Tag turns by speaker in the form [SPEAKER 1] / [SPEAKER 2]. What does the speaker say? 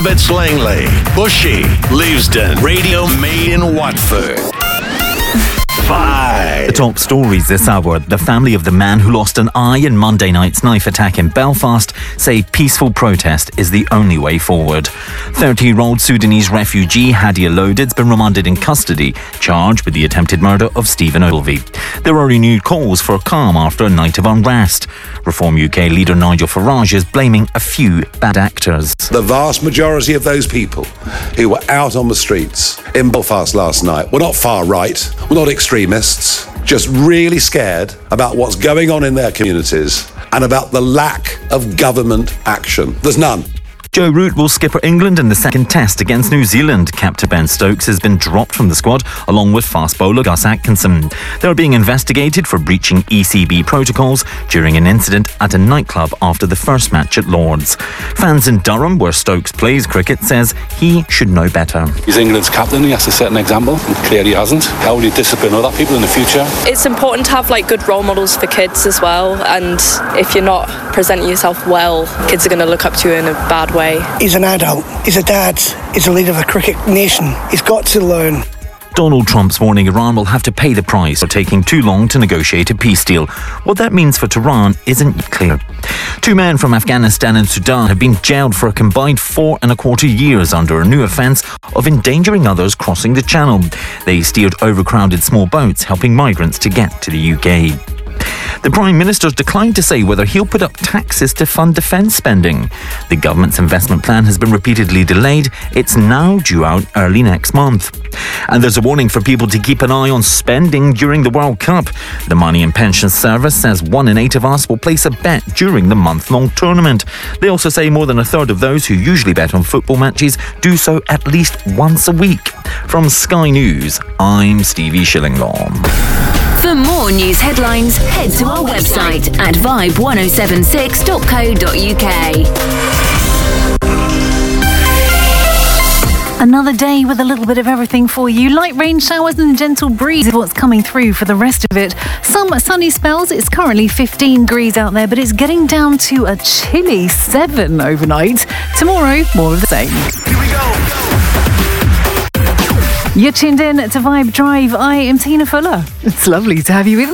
[SPEAKER 1] Abbots Langley, Bushy, Leavesden, Radio Made in Watford. 5.
[SPEAKER 2] The top stories this hour. The family of the man who lost an eye in Monday night's knife attack in Belfast say peaceful protest is the only way forward. 30-year-old Sudanese refugee Hadia Loaded's been remanded in custody, charged with the attempted murder of Stephen Ogilvie. There are renewed calls for calm after a night of unrest. Reform UK leader Nigel Farage is blaming a few bad actors.
[SPEAKER 3] The vast majority of those people who were out on the streets in Belfast last night were not far right, were not extremists, just really scared about what's going on in their communities and about the lack of government action. There's none.
[SPEAKER 2] Joe Root will skipper England in the second test against New Zealand. Captain Ben Stokes has been dropped from the squad, along with fast bowler Gus Atkinson. They are being investigated for breaching ECB protocols during an incident at a nightclub after the first match at Lord's. Fans in Durham, where Stokes plays cricket, says he should know better.
[SPEAKER 4] He's England's captain, he has to set an example, and clearly he hasn't. How will you discipline other people in the future?
[SPEAKER 5] It's important to have good role models for kids as well, and if you're not presenting yourself well, kids are going to look up to you in a bad way.
[SPEAKER 6] He's an adult, he's a dad, he's a leader of a cricket nation. He's got to learn.
[SPEAKER 2] Donald Trump's warning Iran will have to pay the price for taking too long to negotiate a peace deal. What that means for Tehran isn't clear. 2 men from Afghanistan and Sudan have been jailed for a combined 4.25 years under a new offence of endangering others crossing the channel. They steered overcrowded small boats, helping migrants to get to the UK. The Prime Minister's declined to say whether he'll put up taxes to fund defence spending. The government's investment plan has been repeatedly delayed. It's now due out early next month. And there's a warning for people to keep an eye on spending during the World Cup. The Money and Pension Service says 1 in 8 of us will place a bet during the month-long tournament. They also say more than a third of those who usually bet on football matches do so at least once a week. From Sky News, I'm Stevie Shillinglaw.
[SPEAKER 7] For more news headlines, head to our website at vibe1076.co.uk.
[SPEAKER 8] Another day with a little bit of everything for you. Light rain showers and a gentle breeze is what's coming through for the rest of it. Some sunny spells. It's currently 15 degrees out there, but it's getting down to a chilly 7 overnight. Tomorrow, more of the same.
[SPEAKER 1] Here we go.
[SPEAKER 8] You're tuned in to Vibe Drive. I am Tina Fuller. It's lovely to have you with me.